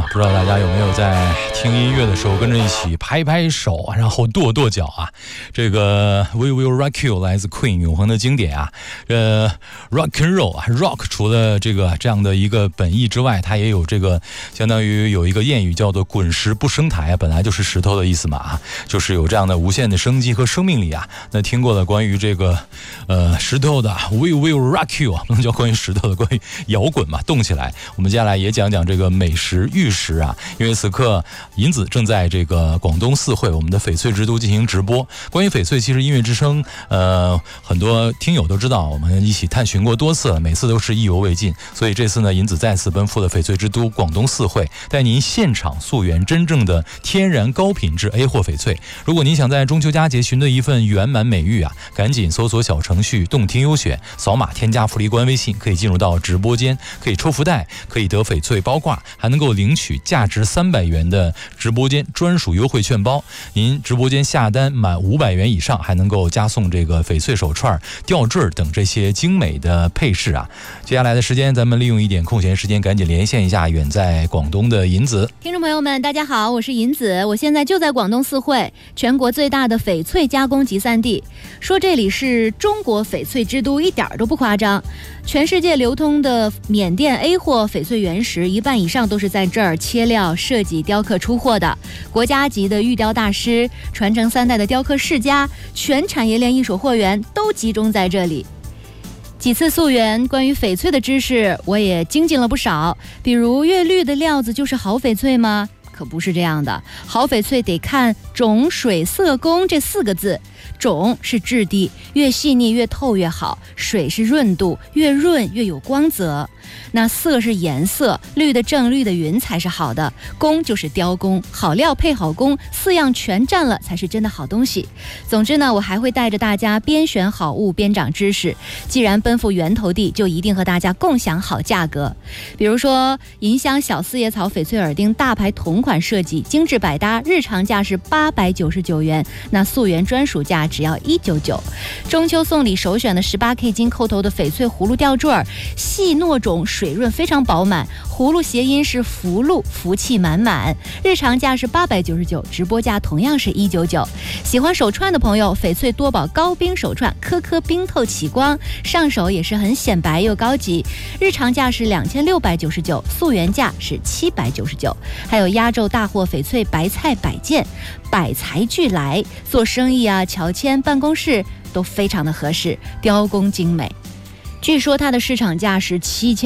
不知道大家有没有在听音乐的时候跟着一起拍拍手，然后跺跺脚啊？这个 We Will Rock You 来自 Queen 永恒的经典啊。Rock and Roll 啊 ，Rock 除了这样的一个本意之外，它也有这个相当于有一个谚语叫做滚石不生苔，本来就是石头的意思嘛啊，就是有这样的无限的生机和生命力啊。那听过了关于这个石头的 We Will Rock You 啊，不能叫关于石头的，关于摇滚嘛，动起来。我们接下来也讲讲这个美食玉石啊，因为此刻银子正在这个广东四会我们的翡翠之都进行直播。关于翡翠，其实音乐之声很多听友都知道，我们一起探寻过多次了，每次都是意犹未尽。所以这次呢，银子再次奔赴了翡翠之都广东四会，带您现场溯源真正的天然高品质 A 货翡翠。如果您想在中秋佳节寻得一份圆满美玉啊，赶紧搜索小程序动听优选，扫码添加福利官微信，可以进入到直播间，可以抽福袋，可以得翡翠包挂，还能够领取价值300元的直播间专属优惠券包。您直播间下单满500元以上，还能够加送这个翡翠手串、吊坠等这些精美的配饰啊。接下来的时间，咱们利用一点空闲时间，赶紧连线一下远在广东的银子。 听众朋友们，大家好，我是银子，我现在就在广东四会，全国最大的翡翠加工集散地。说这里是中国翡翠之都，一点都不夸张。全世界流通的缅甸 A 货翡翠原石1半以上都是在这儿切料、设计、雕刻出货的。国家级的玉雕大师，传承3代的雕刻世家，全产业链一手货源都集中在这里。几次溯源，关于翡翠的知识我也精进了不少。比如越绿的料子就是好翡翠吗？可不是这样的，好翡翠得看种、水、色、工这4个字。种是质地，越细腻越透越好；水是润度，越润越有光泽。那色是颜色，绿的正绿的匀才是好的。工就是雕工，好料配好工，4样全占了才是真的好东西。总之呢，我还会带着大家边选好物边长知识。既然奔赴源头地，就一定和大家共享好价格。比如说银香小四叶草翡翠耳钉大牌同款设计，精致百搭，日常价是899元，那溯源专属价只要199。中秋送礼首选的18K 金扣头的翡翠葫芦吊坠，细糯种，水润非常饱满，葫芦谐音是福禄，福气满满。日常价是899，直播价同样是199。喜欢手串的朋友，翡翠多宝高冰手串，颗颗冰透起光，上手也是很显白又高级。日常价是2699，溯源价是799。还有压轴大货翡翠白菜百件，百材俱来，做生意啊、乔迁、办公室都非常的合适，雕工精美。据说它的市场价是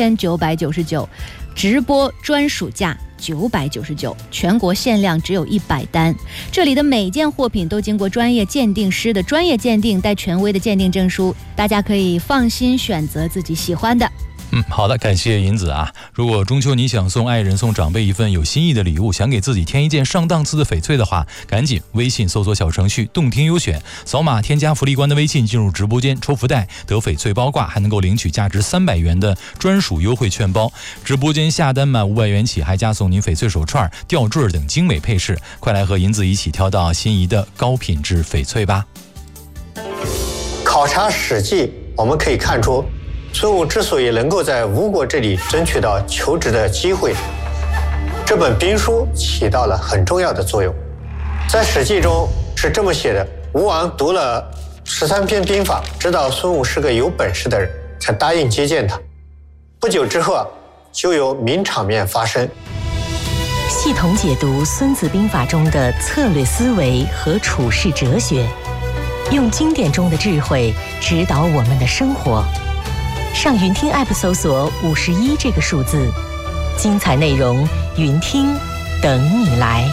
7999，直播专属价999，全国限量只有100单。这里的每件货品都经过专业鉴定师的专业鉴定，带权威的鉴定证书，大家可以放心选择自己喜欢的。 好的，感谢银子啊。如果中秋你想送爱人、送长辈一份有心意的礼物，想给自己添一件上档次的翡翠的话，赶紧微信搜索小程序动听优选，扫码添加福利官的微信，进入直播间抽福袋，得翡翠包挂，还能够领取价值300元的专属优惠券包。直播间下单满500元起，还加送您翡翠手串、吊坠等精美配饰。快来和银子一起挑到心仪的高品质翡翠吧。 考察《史记》，我们可以看出孙武之所以能够在吴国这里争取到求职的机会，这本兵书起到了很重要的作用。在《史记》中是这么写的：吴王读了13篇兵法，知道孙武是个有本事的人，才答应接见他。不久之后就有名场面发生。 系统解读《孙子兵法》中的策略思维和处世哲学，用经典中的智慧指导我们的生活。上云听 App 搜索51这个数字，精彩内容云听等你来。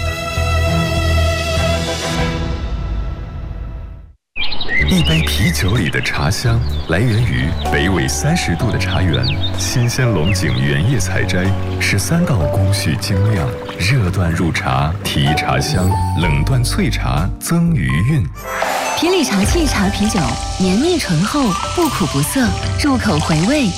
一杯啤酒里的茶香来源于北纬30度的茶园，新鲜龙井原叶采摘，13道工序精酿，热断入茶提茶香，冷断萃茶增余韵。 皮里茶沏茶啤酒，绵密醇厚，不苦不涩，入口回味。